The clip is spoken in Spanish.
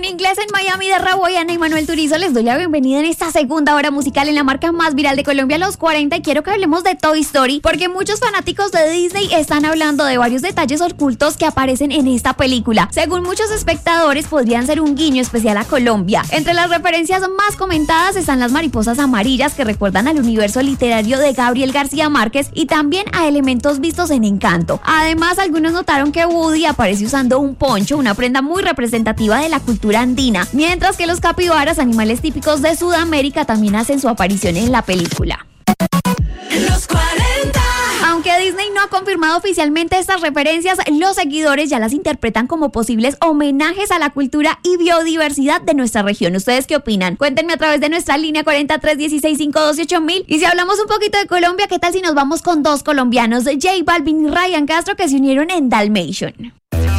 En inglés en Miami de Raboy, Ana y Manuel Turizo, les doy la bienvenida en esta segunda hora musical en la marca más viral de Colombia, Los 40, y quiero que hablemos de Toy Story, porque muchos fanáticos de Disney están hablando de varios detalles ocultos que aparecen en esta película. Según muchos espectadores, podrían ser un guiño especial a Colombia. Entre las referencias más comentadas están las mariposas amarillas, que recuerdan al universo literario de Gabriel García Márquez, y también a elementos vistos en Encanto. Además, algunos notaron que Woody aparece usando un poncho, una prenda muy representativa de la cultura andina, mientras que los capibaras, animales típicos de Sudamérica, también hacen su aparición en la película. Los 40. Aunque Disney no ha confirmado oficialmente estas referencias, los seguidores ya las interpretan como posibles homenajes a la cultura y biodiversidad de nuestra región. ¿Ustedes qué opinan? Cuéntenme a través de nuestra línea 4316528000. Y si hablamos un poquito de Colombia, ¿qué tal si nos vamos con dos colombianos, J Balvin y Ryan Castro, que se unieron en Dalmatian?